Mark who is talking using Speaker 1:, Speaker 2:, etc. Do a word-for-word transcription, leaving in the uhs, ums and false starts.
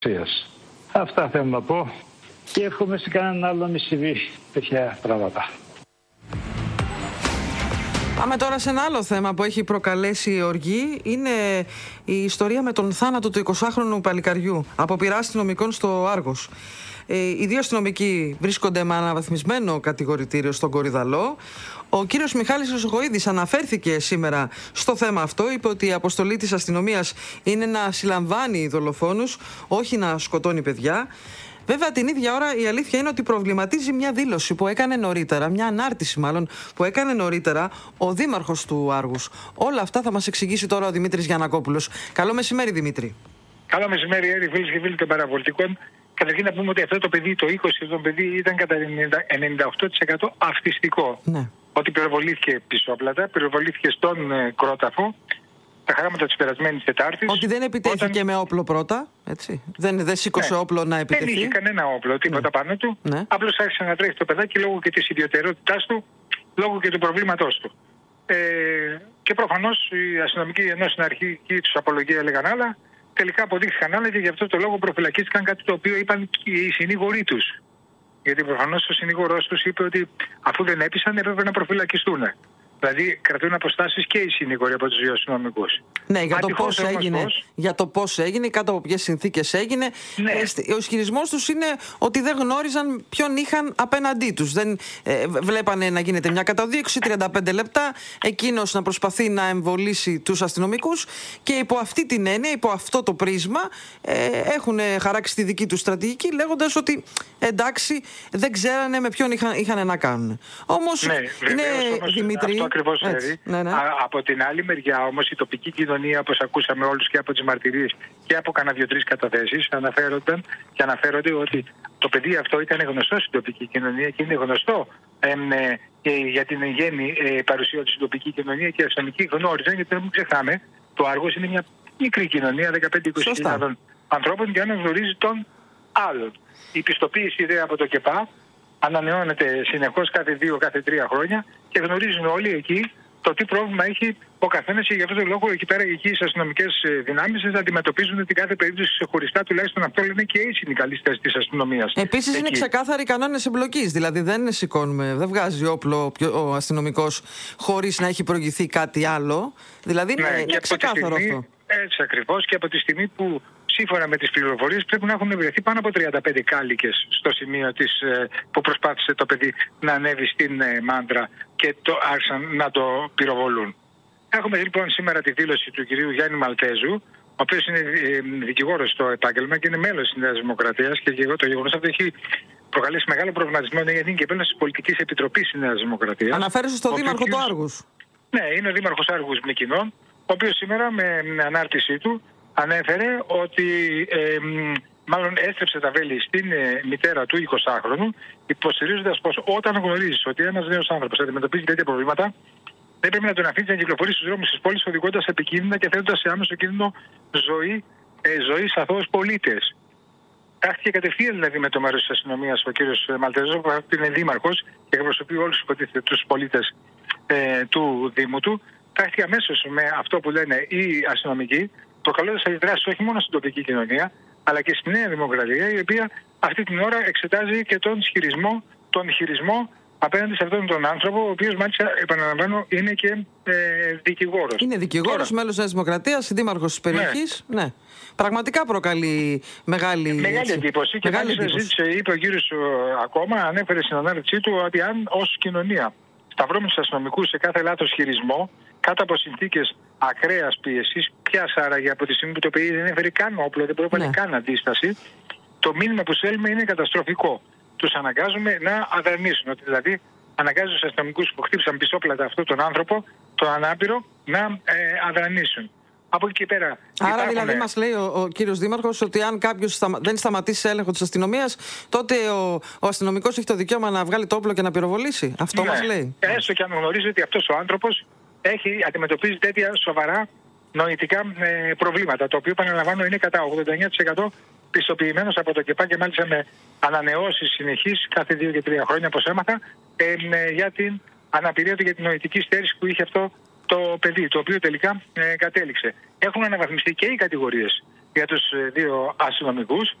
Speaker 1: Αυτά θέλω να πω και εύχομαι σε κανέναν άλλο μη συμβεί τέτοια πράγματα.
Speaker 2: Πάμε τώρα σε ένα άλλο θέμα που έχει προκαλέσει η οργή. Είναι η ιστορία με τον θάνατο του εικοσάχρονου παλικαριού από πειρά αστυνομικών στο Άργος. Ε, οι δύο αστυνομικοί βρίσκονται με αναβαθμισμένο κατηγορητήριο στον Κορυδαλό. Ο κύριος Μιχάλης Χρυσοχοΐδης αναφέρθηκε σήμερα στο θέμα αυτό. Είπε ότι η αποστολή της αστυνομίας είναι να συλλαμβάνει δολοφόνους, όχι να σκοτώνει παιδιά. Βέβαια, την ίδια ώρα η αλήθεια είναι ότι προβληματίζει μια δήλωση που έκανε νωρίτερα, μια ανάρτηση μάλλον, που έκανε νωρίτερα ο δήμαρχος του Άργους. Όλα αυτά θα μας εξηγήσει τώρα ο Δημήτρης Γιαννακόπουλος. Καλό μεσημέρι, Δημήτρη.
Speaker 3: Καλό μεσημέρι, Έρη, φίλοι και φίλοι των παραπολιτικών. Καταρχήν να πούμε ότι αυτό το παιδί, το είκοσι, το παιδί ήταν κατά ενενήντα οκτώ τοις εκατό αυτιστικό.
Speaker 2: Ναι.
Speaker 3: Ότι πυροβολήθηκε πισόπλατα, πυροβολήθηκε στον ε, Κρόταφο, τα χαράματα της περασμένης Τετάρτης.
Speaker 2: Ότι δεν επιτέθηκε όταν... με όπλο πρώτα, έτσι. Δεν, δεν σήκωσε ναι. όπλο να επιτεθεί.
Speaker 3: Δεν είχε κανένα όπλο, τίποτα ναι. πάνω του. Ναι. Απλώς άρχισε να τρέχει το παιδάκι λόγω και της ιδιαιτερότητάς του, λόγω και του προβλήματός του. Ε, και προφανώς οι αστυνομικοί, ενώ στην αρχική τους απολογία έλεγαν άλλα, τελικά αποδείχθηκαν άλλα και γι' αυτό το λόγο προφυλακίστηκαν, κάτι το οποίο είπαν και οι συνήγοροι τους. Γιατί προφανώς ο συνήγορός τους είπε ότι αφού δεν έπεισαν έπρεπε να προφυλακιστούν. Δηλαδή κρατούν αποστάσεις και οι συνήγοροι από τους δύο αστυνομικούς.
Speaker 2: Ναι, για το πώς έγινε, για το πώς έγινε, κάτω από ποιες συνθήκες έγινε. Ναι. Ο ισχυρισμός τους είναι ότι δεν γνώριζαν ποιον είχαν απέναντί τους. Δεν ε, βλέπανε να γίνεται μια καταδίωξη, τριάντα πέντε λεπτά, εκείνος να προσπαθεί να εμβολήσει τους αστυνομικούς και υπό αυτή την έννοια, υπό αυτό το πρίσμα, ε, έχουν χαράξει τη δική τους στρατηγική, λέγοντας ότι εντάξει, δεν ξέρανε με ποιον είχαν, είχαν να κάνουν. Όμως,
Speaker 3: ναι,
Speaker 2: είναι,
Speaker 3: όμως
Speaker 2: Δημήτρη...
Speaker 3: Αυτό ακριβώς έτσι, ναι, ναι. Α, από την άλλη μεριά όμως η τοπική κοινωνία, όπως ακούσαμε όλους και από τις μαρτυρίες και από κανένα δύο-τρεις καταθέσεις, αναφέρονταν και αναφέρονται ότι το παιδί αυτό ήταν γνωστό στην τοπική κοινωνία και είναι γνωστό ε, ε, για την γέννη ε, παρουσία του στην τοπική κοινωνία και οι αστυνομικοί γνώριζαν, γιατί δεν μην ξεχνάμε, το Άργος είναι μια μικρή κοινωνία δεκαπέντε με είκοσι χιλιάδων ανθρώπων και αναγνωρίζει τον άλλον. Η πιστοποίηση ιδέα από το ΚΕΠΑ ανανεώνεται συνεχώς κάθε δύο, κάθε τρία χρόνια και γνωρίζουν όλοι εκεί το τι πρόβλημα έχει ο καθένας και γι' αυτόν τον λόγο εκεί πέρα εκεί οι αστυνομικές δυνάμεις να αντιμετωπίζουν την κάθε περίπτωση ξεχωριστά, τουλάχιστον αυτό λένε και οι συνδικαλιστές της αστυνομίας.
Speaker 2: Επίσης είναι ξεκάθαροι οι κανόνες εμπλοκής, δηλαδή δεν σηκώνουμε, δεν βγάζει όπλο ο αστυνομικός χωρίς να έχει προηγηθεί κάτι άλλο, δηλαδή είναι, ναι, είναι ξεκάθαρο στιγμή, αυτό.
Speaker 3: Έτσι ακριβώς, και από τη στιγμή που σύμφωνα με τις πληροφορίες πρέπει να έχουν βρεθεί πάνω από τριάντα πέντε κάλικες στο σημείο της, που προσπάθησε το παιδί να ανέβει στην Μάντρα και το άρχισαν να το πυροβολούν. Έχουμε λοιπόν σήμερα τη δήλωση του κυρίου Γιάννη Μαλτέζου, ο οποίος είναι δικηγόρος στο επάγγελμα και είναι μέλος της Νέας Δημοκρατίας και το γεγονός αυτό έχει προκαλέσει μεγάλο προβληματισμό γιατί είναι και μέλος της Πολιτικής Επιτροπής της Νέας Δημοκρατίας.
Speaker 2: Αναφέρεσαι στον δήμαρχο του Άργους.
Speaker 3: Ναι, είναι ο δήμαρχος Άργους Μυκηνών, ο οποίος σήμερα με ανάρτησή του ανέφερε ότι ε, μάλλον έστρεψε τα βέλη στην ε, μητέρα του εικοσάχρονου, υποστηρίζοντας πως όταν γνωρίζεις ότι ένας νέος άνθρωπος αντιμετωπίζει τέτοια προβλήματα, δεν πρέπει να τον αφήνει να κυκλοφορεί στους δρόμους της πόλης, οδηγώντας επικίνδυνα και θέτοντας σε άμεσο κίνδυνο ζωή, ε, ζωής αθώους πολίτες. Τάχθηκε κατευθείαν δηλαδή με το μέρος της αστυνομίας ο κύριος Μαλτέζος, που είναι δήμαρχος και εκπροσωπεί όλους τους πολίτες ε, του Δήμου του. Τάχθηκε αμέσως με αυτό που λένε οι αστυνομικοί, προκαλώντας αντιδράσεις όχι μόνο στην τοπική κοινωνία, αλλά και στη Νέα Δημοκρατία, η οποία αυτή την ώρα εξετάζει και τον χειρισμό, τον χειρισμό απέναντι σε αυτόν τον άνθρωπο, ο οποίος μάλιστα, επαναλαμβάνω, είναι και ε, δικηγόρος.
Speaker 2: Είναι δικηγόρος, τώρα, μέλος της Νέας Δημοκρατίας, δήμαρχος της περιοχής. Ναι. ναι. Πραγματικά προκαλεί μεγάλη,
Speaker 3: μεγάλη εντύπωση. Και
Speaker 2: μεγάλη
Speaker 3: μάλιστα ζήτησε, είπε ο κύριος ακόμα, ανέφερε στην ανάρτησή του ότι αν ως κοινωνία σταυρούμε τους αστυνομικούς σε κάθε λάθος χειρισμό, κάτω από συνθήκες ακραίας πίεσης, πια άραγε από τη στιγμή που το παιδί δεν έφερε καν όπλο, δεν πρόκειται ναι. καν αντίσταση, το μήνυμα που στέλνουμε είναι καταστροφικό. Τους αναγκάζουμε να αδρανήσουν. Ότι δηλαδή αναγκάζουν τους αστυνομικούς που χτύπησαν πισόπλατα αυτόν τον άνθρωπο, τον ανάπηρο, να ε, αδρανήσουν. Από εκεί και πέρα.
Speaker 2: Άρα
Speaker 3: υπάρχουν...
Speaker 2: δηλαδή μας λέει ο, ο κύριος Δήμαρχος ότι αν κάποιος σταμα... δεν σταματήσει έλεγχο της αστυνομίας, τότε ο, ο αστυνομικός έχει το δικαίωμα να βγάλει το όπλο και να πυροβολήσει. Αυτό ναι. μας λέει.
Speaker 3: Έστω και αν γνωρίζει ότι αυτός ο άνθρωπος έχει αντιμετωπίζει τέτοια σοβαρά νοητικά ε, προβλήματα, το οποίο επαναλαμβάνω είναι κατά ογδόντα εννέα τοις εκατό πιστοποιημένος από το ΚΕΠΑ και μάλιστα με ανανεώσεις συνεχείς κάθε δύο και τρία χρόνια, όπως έμαθα, ε, ε, για την αναπηρία του, για την νοητική στέρηση που είχε αυτό το παιδί, το οποίο τελικά ε, κατέληξε. Έχουν αναβαθμιστεί και οι κατηγορίες για τους δύο αστυνομικούς.